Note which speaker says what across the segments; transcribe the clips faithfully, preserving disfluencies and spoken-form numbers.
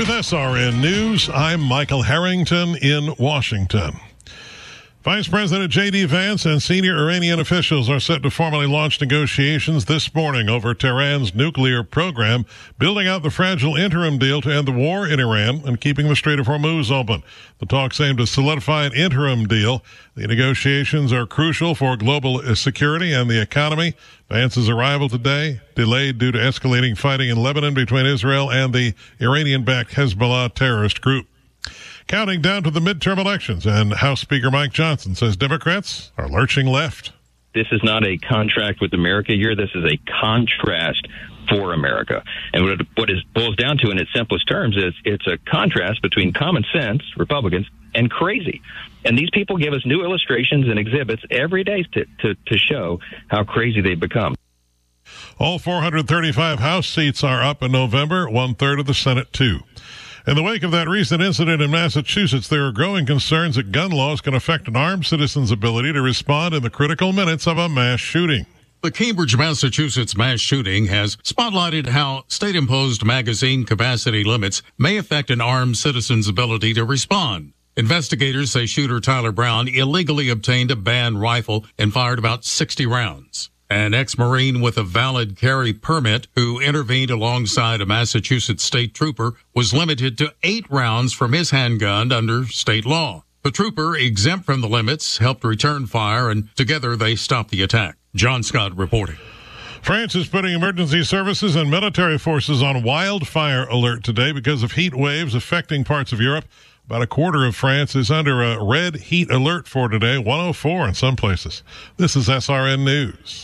Speaker 1: With S R N News, I'm Michael Harrington in Washington. Vice President J D. Vance and senior Iranian officials are set to formally launch negotiations this morning over Tehran's nuclear program, building out the fragile interim deal to end the war in Iran and keeping the Strait of Hormuz open. The talks aim to solidify an interim deal. The negotiations are crucial for global security and the economy. Vance's arrival today delayed due to escalating fighting in Lebanon between Israel and the Iranian-backed Hezbollah terrorist group. Counting down to the midterm elections, and House Speaker Mike Johnson says Democrats are lurching left.
Speaker 2: This is not a contract with America here. This is a contrast for America. And what it, what it boils down to in its simplest terms is it's a contrast between common sense, Republicans, and crazy. And these people give us new illustrations and exhibits every day to, to, to show how crazy they've become.
Speaker 1: All four hundred thirty-five House seats are up in November, one-third of the Senate, too. In the wake of that recent incident in Massachusetts, there are growing concerns that gun laws can affect an armed citizen's ability to respond in the critical minutes of a mass shooting.
Speaker 3: The Cambridge, Massachusetts mass shooting has spotlighted how state-imposed magazine capacity limits may affect an armed citizen's ability to respond. Investigators say shooter Tyler Brown illegally obtained a banned rifle and fired about sixty rounds. An ex-Marine with a valid carry permit who intervened alongside a Massachusetts state trooper was limited to eight rounds from his handgun under state law. The trooper, exempt from the limits, helped return fire, and together they stopped the attack. John Scott reporting.
Speaker 1: France is putting emergency services and military forces on wildfire alert today because of heat waves affecting parts of Europe. About a quarter of France is under a red heat alert for today, one oh four in some places. This is S R N News.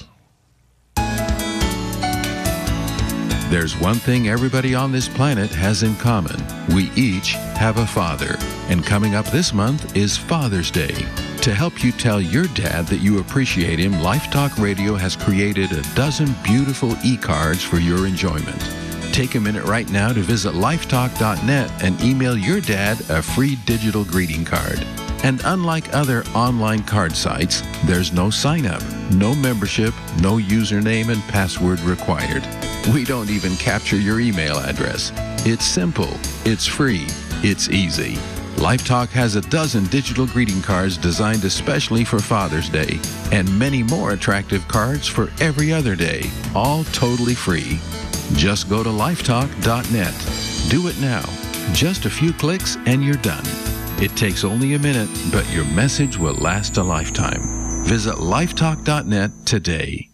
Speaker 4: There's one thing everybody on this planet has in common. We each have a father. And coming up this month is Father's Day. To help you tell your dad that you appreciate him, Life Talk Radio has created a dozen beautiful e-cards for your enjoyment. Take a minute right now to visit lifetalk dot net and email your dad a free digital greeting card. And unlike other online card sites, there's no sign-up, no membership, no username and password required. We don't even capture your email address. It's simple, it's free, it's easy. LifeTalk has a dozen digital greeting cards designed especially for Father's Day, and many more attractive cards for every other day, all totally free. Just go to lifetalk dot net. Do it now. Just a few clicks and you're done. It takes only a minute, but your message will last a lifetime. Visit lifetalk dot net today.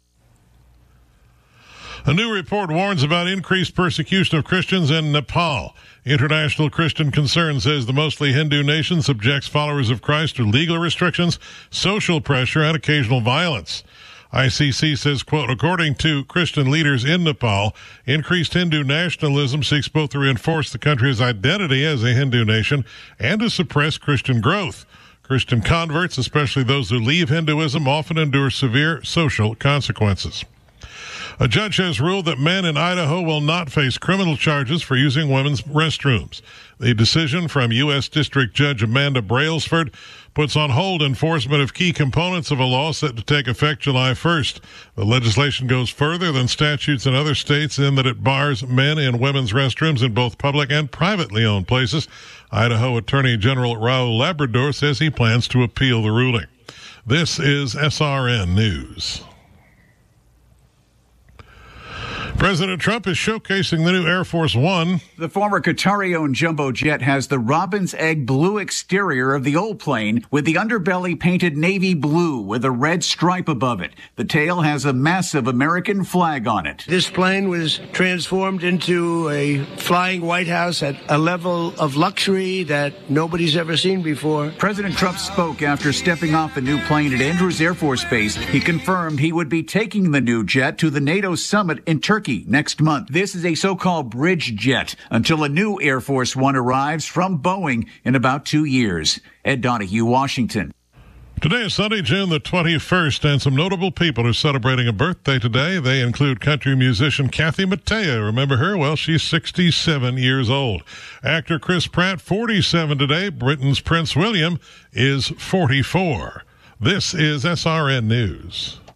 Speaker 1: A new report warns about increased persecution of Christians in Nepal. International Christian Concern says the mostly Hindu nation subjects followers of Christ to legal restrictions, social pressure, and occasional violence. I C C says, quote, according to Christian leaders in Nepal, increased Hindu nationalism seeks both to reinforce the country's identity as a Hindu nation and to suppress Christian growth. Christian converts, especially those who leave Hinduism, often endure severe social consequences. A judge has ruled that men in Idaho will not face criminal charges for using women's restrooms. The decision from U S District Judge Amanda Brailsford puts on hold enforcement of key components of a law set to take effect July first. The legislation goes further than statutes in other states in that it bars men in women's restrooms in both public and privately owned places. Idaho Attorney General Raul Labrador says he plans to appeal the ruling. This is S R N News. President Trump is showcasing the new Air Force One.
Speaker 5: The former Qatari-owned jumbo jet has the robin's egg blue exterior of the old plane with the underbelly painted navy blue with a red stripe above it. The tail has a massive American flag on it.
Speaker 6: This plane was transformed into a flying White House at a level of luxury that nobody's ever seen before.
Speaker 5: President Trump spoke after stepping off the new plane at Andrews Air Force Base. He confirmed he would be taking the new jet to the NATO summit in Turkey next month. This is a so-called bridge jet until a new Air Force One arrives from Boeing in about two years. Ed Donahue, Washington.
Speaker 1: Today is Sunday, June the twenty-first, and some notable people are celebrating a birthday today. They include country musician Kathy Mattea. Remember her? Well, she's sixty-seven years old. Actor Chris Pratt, forty-seven today. Britain's Prince William is forty-four. This is S R N News.